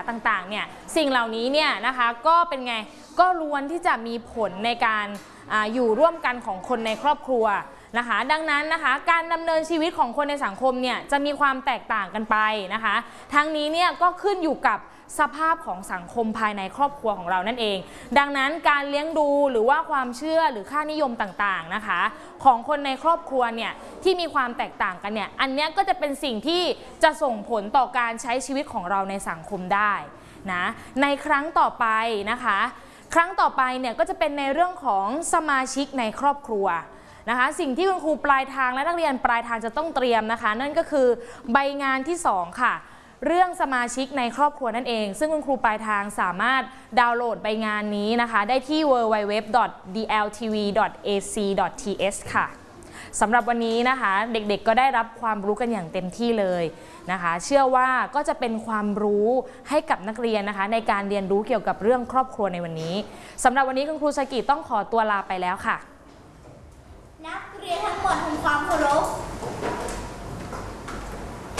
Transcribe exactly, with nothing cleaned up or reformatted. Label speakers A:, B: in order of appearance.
A: ต่างๆเนี่ยสิ่งเหล่านี้เนี่ยนะคะก็เป็นไงก็ล้วนที่จะมีผลในการออยู่ร่วมกันของคนในครอบครัวนะคะดังนั้นนะคะการดำเนินชีวิตของคนในสังคมเนี่ยจะมีความแตกต่างกันไปนะคะทั้งนี้เนี่ยก็ขึ้นอยู่กับสภาพของสังคมภายในครอบครัวของเรานั่นเองดังนั้นการเลี้ยงดูหรือว่าความเชื่อหรือค่านิยมต่างๆนะคะของคนในครอบครัวเนี่ยที่มีความแตกต่างกันเนี่ยอันนี้ก็จะเป็นสิ่งที่จะส่งผลต่อการใช้ชีวิตของเราในสังคมได้นะในครั้งต่อไปนะคะครั้งต่อไปเนี่ยก็จะเป็นในเรื่องของสมาชิกในครอบครัวนะคะสิ่งที่คุณครูปลายทางและนักเรียนปลายทางจะต้องเตรียมนะคะนั่นก็คือใบงานที่สองค่ะเรื่องสมาชิกในครอบครัวนั่นเองซึ่งคุณครูปลายทางสามารถดาวน์โหลดใบงานนี้นะคะได้ที่ ดับเบิลยู ดับเบิลยู ดับเบิลยู ดอท ดี แอล ที วี ดอท เอ ซี ดอท ที เอส ค่ะสำหรับวันนี้นะคะเด็กๆก็ได้รับความรู้กันอย่างเต็มที่เลยนะคะเชื่อว่าก็จะเป็นความรู้ให้กับนักเรียนนะคะในการเรียนรู้เกี่ยวกับเรื่องครอบครัวในวันนี้สำหรับวันนี้คุณครูสกิต้องขอตัวลาไปแล้วค่ะ
B: นักเรียนทั้งหมดทำ